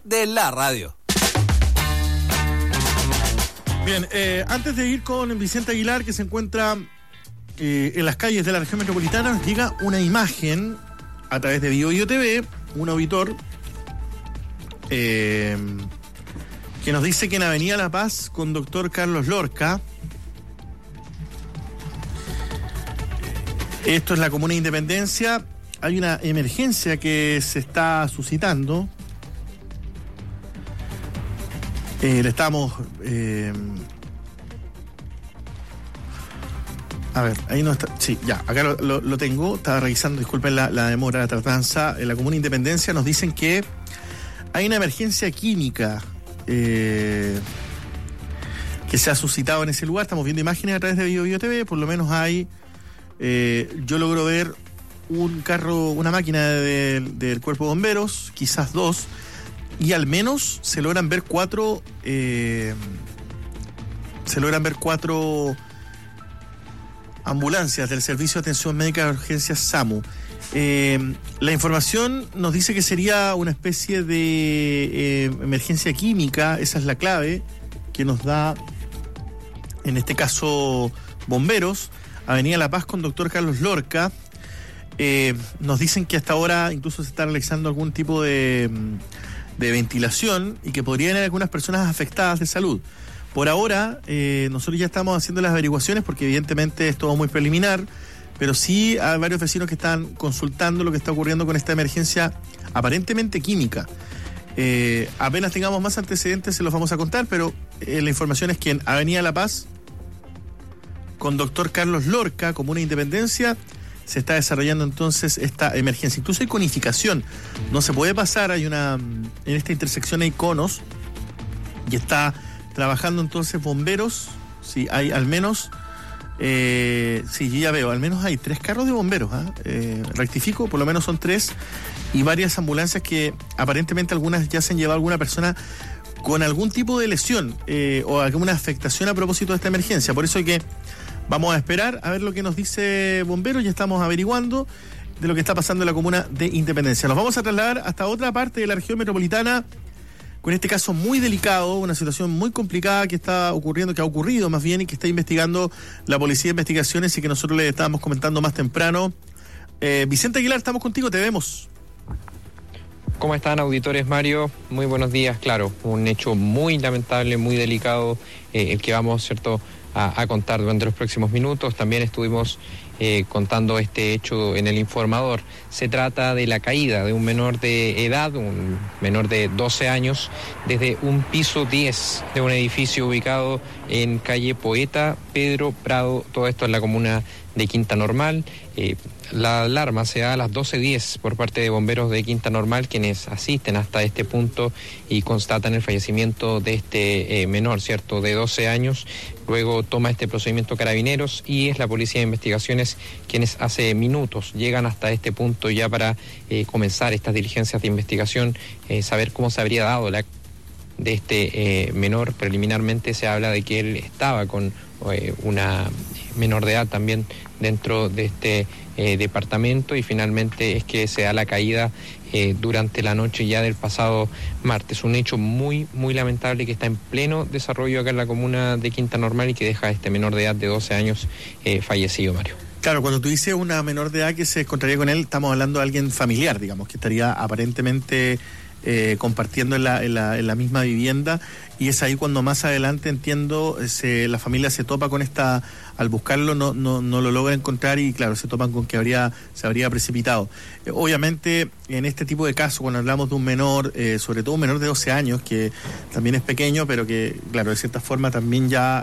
de la radio. Bien, antes de ir con Vicente Aguilar, que se encuentra en las calles de la región metropolitana, nos llega una imagen a través de BioBio TV, un auditor que nos dice que en Avenida La Paz con Dr. Carlos Lorca, esto es la comuna de Independencia, hay una emergencia que se está suscitando. Le estamos... a ver, ahí no está... Sí, ya, acá lo tengo. Estaba revisando, disculpen la demora, la tardanza. En la comuna de Independencia nos dicen que hay una emergencia química que se ha suscitado en ese lugar. Estamos viendo imágenes a través de BioBio TV. Por lo menos hay... yo logro ver un carro, una máquina del cuerpo de bomberos, quizás dos, y al menos se logran ver cuatro ambulancias del Servicio de Atención Médica de Urgencias SAMU. La información nos dice que sería una especie de emergencia química. Esa es la clave que nos da, en este caso, bomberos. Avenida La Paz con Dr. Carlos Lorca. Nos dicen que hasta ahora incluso se está realizando algún tipo de ventilación y que podrían haber algunas personas afectadas de salud. Por ahora, nosotros ya estamos haciendo las averiguaciones porque evidentemente es todo muy preliminar, pero sí hay varios vecinos que están consultando lo que está ocurriendo con esta emergencia aparentemente química. Apenas tengamos más antecedentes se los vamos a contar, pero la información es que en Avenida La Paz con Dr. Carlos Lorca, Comuna de Independencia, se está desarrollando entonces esta emergencia. Incluso hay conificación, no se puede pasar, en esta intersección hay conos y está trabajando entonces bomberos. Sí, hay al menos, sí, yo ya veo, al menos hay 3 carros de bomberos, rectifico, por lo menos son 3, y varias ambulancias que aparentemente algunas ya se han llevado a alguna persona con algún tipo de lesión o alguna afectación a propósito de esta emergencia. Por eso hay que vamos a esperar a ver lo que nos dice bomberos. Ya estamos averiguando de lo que está pasando en la comuna de Independencia. Nos vamos a trasladar hasta otra parte de la región metropolitana con este caso muy delicado, una situación muy complicada que está ocurriendo, que ha ocurrido más bien, y que está investigando la Policía de Investigaciones y que nosotros le estábamos comentando más temprano. Vicente Aguilar, estamos contigo, te vemos. ¿Cómo están, auditores? Mario, muy buenos días. Claro, un hecho muy lamentable, muy delicado, el que vamos, ¿cierto?, a contar durante los próximos minutos. También estuvimos contando este hecho en el informador. Se trata de la caída de un menor de edad, un menor de 12 años, desde un piso 10 de un edificio ubicado en calle Poeta Pedro Prado, todo esto en la comuna de Quinta Normal. La alarma se da a las 12:10 por parte de bomberos de Quinta Normal, quienes asisten hasta este punto y constatan el fallecimiento de este menor, ¿cierto?, de 12 años. Luego toma este procedimiento Carabineros y es la Policía de Investigaciones quienes hace minutos llegan hasta este punto ya para comenzar estas diligencias de investigación, saber cómo se habría dado de este menor. Preliminarmente se habla de que él estaba con una menor de edad también dentro de este departamento, y finalmente es que se da la caída durante la noche ya del pasado martes. Un hecho muy, muy lamentable que está en pleno desarrollo acá en la comuna de Quinta Normal y que deja a este menor de edad de 12 años fallecido, Mario. Claro, cuando tú dices una menor de edad que se encontraría con él, estamos hablando de alguien familiar, digamos, que estaría aparentemente compartiendo en la misma vivienda, y es ahí cuando más adelante, entiendo, la familia se topa con esta, al buscarlo no lo logra encontrar, y claro, se topan con que se habría precipitado. Obviamente en este tipo de casos, cuando hablamos de un menor, sobre todo un menor de 12 años, que también es pequeño, pero que claro, de cierta forma también ya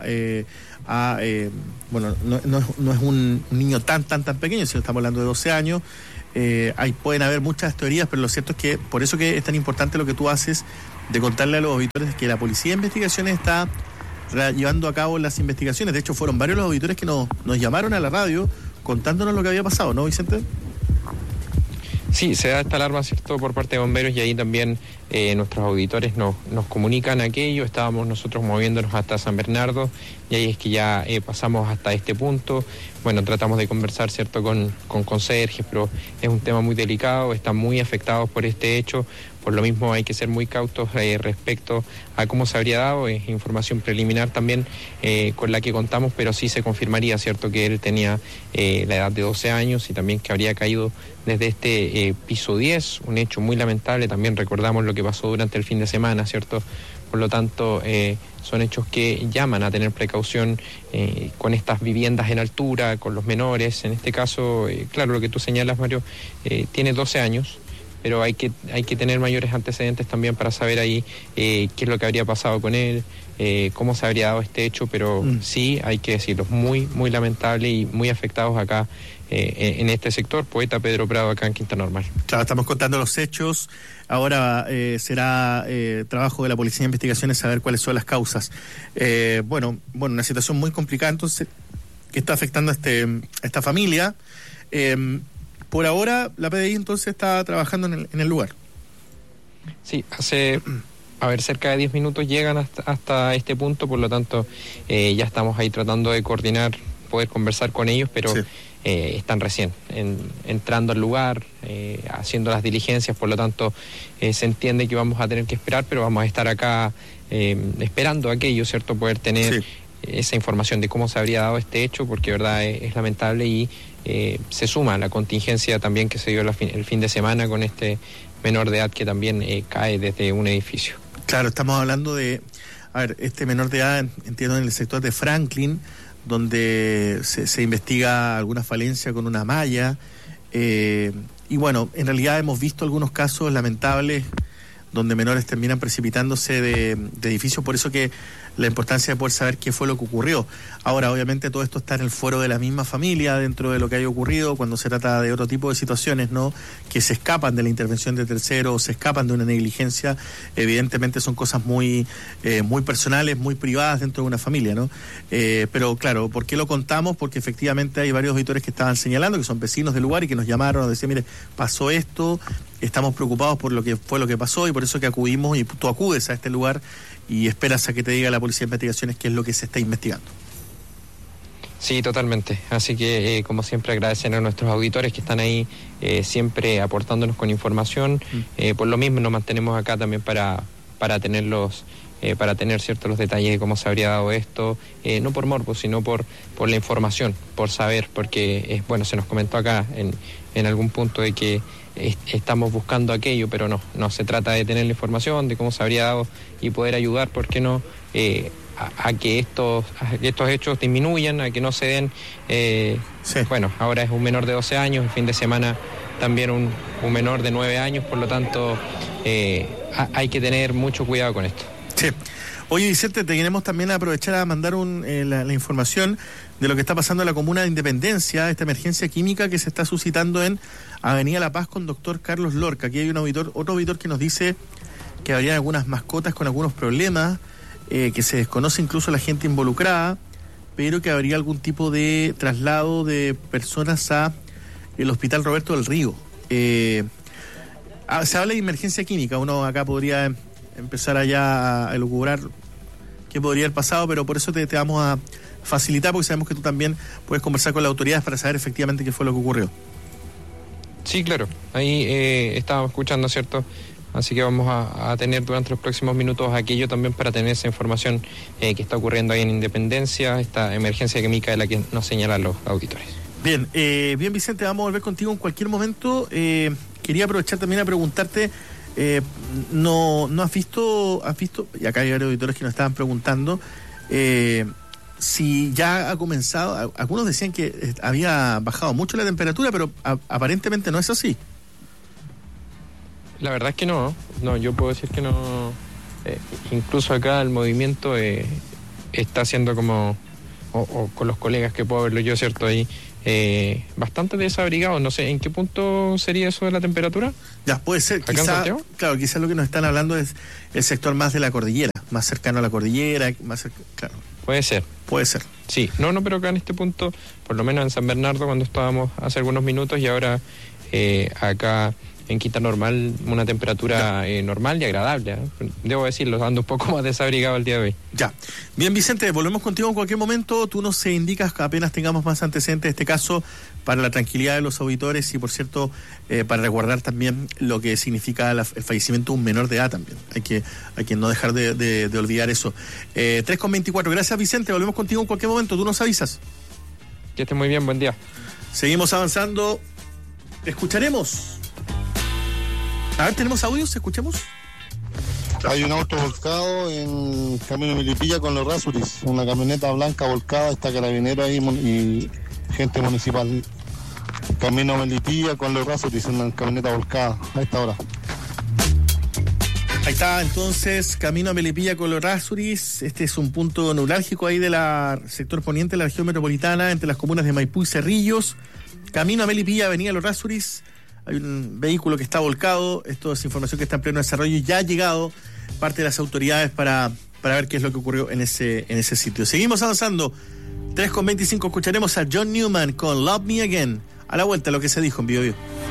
bueno, no es un niño tan pequeño, si estamos hablando de 12 años. Ahí pueden haber muchas teorías, pero lo cierto es que por eso que es tan importante lo que tú haces de contarle a los auditores que la Policía de Investigaciones está llevando a cabo las investigaciones. De hecho, fueron varios los auditores que nos llamaron a la radio contándonos lo que había pasado, ¿no, Vicente? Sí, se da esta alarma, ¿cierto?, por parte de bomberos, y ahí también nuestros auditores nos comunican aquello. Estábamos nosotros moviéndonos hasta San Bernardo y ahí es que ya pasamos hasta este punto. Bueno, tratamos de conversar, ¿cierto?, con conserjes, pero es un tema muy delicado, están muy afectados por este hecho. Por lo mismo hay que ser muy cautos respecto a cómo se habría dado. Es información preliminar también con la que contamos, pero sí se confirmaría, ¿cierto?, que él tenía la edad de 12 años y también que habría caído desde este piso 10, un hecho muy lamentable. También recordamos lo que pasó durante el fin de semana, ¿cierto? Por lo tanto, son hechos que llaman a tener precaución con estas viviendas en altura, con los menores. En este caso, claro, lo que tú señalas, Mario, tiene 12 años. Pero hay que tener mayores antecedentes también para saber ahí qué es lo que habría pasado con él, cómo se habría dado este hecho, pero sí, hay que decirlo, muy, muy lamentable y muy afectados acá en este sector. Poeta Pedro Prado, acá en Quinta Normal. Claro, estamos contando los hechos. Ahora será trabajo de la Policía de Investigaciones saber cuáles son las causas. Bueno, una situación muy complicada entonces que está afectando a esta familia. Por ahora, la PDI entonces está trabajando en el lugar. Sí, hace, cerca de 10 minutos llegan hasta este punto, por lo tanto, ya estamos ahí tratando de coordinar, poder conversar con ellos, pero sí, están recién entrando al lugar, haciendo las diligencias, por lo tanto, se entiende que vamos a tener que esperar, pero vamos a estar acá esperando aquello, ¿cierto?, poder tener esa información de cómo se habría dado este hecho, porque verdad es lamentable y se suma la contingencia también que se dio el fin de semana con este menor de edad que también cae desde un edificio. Claro, estamos hablando de, este menor de edad, entiendo, en el sector de Franklin, donde se investiga alguna falencia con una malla, y bueno, en realidad hemos visto algunos casos lamentables donde menores terminan precipitándose de edificios, por eso que la importancia de poder saber qué fue lo que ocurrió. Ahora, obviamente, todo esto está en el fuero de la misma familia, dentro de lo que haya ocurrido, cuando se trata de otro tipo de situaciones, ¿no?, que se escapan de la intervención de terceros, se escapan de una negligencia. Evidentemente son cosas muy personales, muy privadas dentro de una familia, ¿no? Pero claro, ¿por qué lo contamos? Porque efectivamente hay varios auditores que estaban señalando, que son vecinos del lugar y que nos llamaron, nos decían, mire, pasó esto, estamos preocupados por lo que fue lo que pasó y por eso que acudimos, y tú acudes a este lugar y esperas a que te diga la Policía de Investigaciones qué es lo que se está investigando. Sí, totalmente. Así que, como siempre, agradecer a nuestros auditores que están ahí siempre aportándonos con información. Por lo mismo nos mantenemos acá también para tenerlos, para tener ciertos los detalles de cómo se habría dado esto, no por morbo, sino por la información, por saber, porque se nos comentó acá en algún punto de que estamos buscando aquello, pero no se trata de tener la información de cómo se habría dado y poder ayudar, ¿por qué no?, a que estos hechos disminuyan, a que no se den. Ahora es un menor de 12 años, el fin de semana también un menor de 9 años, por lo tanto hay que tener mucho cuidado con esto. Sí. Oye, Vicente, te queremos también aprovechar a mandar la información de lo que está pasando en la comuna de Independencia, esta emergencia química que se está suscitando en Avenida La Paz con doctor Carlos Lorca. Aquí hay otro auditor que nos dice que habría algunas mascotas con algunos problemas, que se desconoce incluso la gente involucrada, pero que habría algún tipo de traslado de personas a el Hospital Roberto del Río. Se habla de emergencia química, uno acá podría empezar allá a elucubrar qué podría haber pasado, pero por eso te vamos a facilitar, porque sabemos que tú también puedes conversar con las autoridades para saber efectivamente qué fue lo que ocurrió. Sí, claro, ahí estábamos escuchando, ¿cierto? Así que vamos a tener durante los próximos minutos aquello también para tener esa información que está ocurriendo ahí en Independencia, esta emergencia química de la que nos señalan los auditores. Bien, Vicente, vamos a volver contigo en cualquier momento. Quería aprovechar también a preguntarte, no has visto, y acá hay varios auditores que nos estaban preguntando, si ya ha comenzado, algunos decían que había bajado mucho la temperatura, pero aparentemente no es así. La verdad es que no, yo puedo decir que no. Incluso acá el movimiento está haciendo como, o con los colegas que puedo verlo yo, ¿cierto? Ahí bastante desabrigado. No sé, ¿en qué punto sería eso de la temperatura? Ya, puede ser. Quizás lo que nos están hablando es el sector más de la cordillera, más cercano a la cordillera, claro. Puede ser. Sí, pero acá en este punto, por lo menos en San Bernardo, cuando estábamos hace algunos minutos y ahora acá en Quinta Normal una temperatura normal y agradable. Debo decirlo, ando un poco más desabrigado el día de hoy. Ya. Bien, Vicente, volvemos contigo en cualquier momento. Tú nos indicas que apenas tengamos más antecedentes de este caso para la tranquilidad de los auditores y, por cierto, para recordar también lo que significa el fallecimiento de un menor de edad también. Hay que no dejar de olvidar eso. 3:24. Gracias, Vicente. Volvemos contigo en cualquier momento. Tú nos avisas. Que esté muy bien. Buen día. Seguimos avanzando. Escucharemos. A ver, ¿tenemos audios? ¿Escuchamos? Hay un auto volcado en Camino Melipilla con los Rasuris, una camioneta blanca volcada, está carabinero ahí y gente municipal. Camino Melipilla con los Rasuris, una camioneta volcada a esta hora. Ahí está, entonces, camino a Melipilla con los Rasuris. Este es un punto neurálgico ahí del sector poniente de la región metropolitana, entre las comunas de Maipú y Cerrillos. Camino a Melipilla, avenida Los Rasuris. Hay un vehículo que está volcado. Esto es información que está en pleno desarrollo y ya ha llegado parte de las autoridades para ver qué es lo que ocurrió en ese sitio. Seguimos avanzando. 3:25, escucharemos a John Newman con Love Me Again. A la vuelta, lo que se dijo en Bio Bio.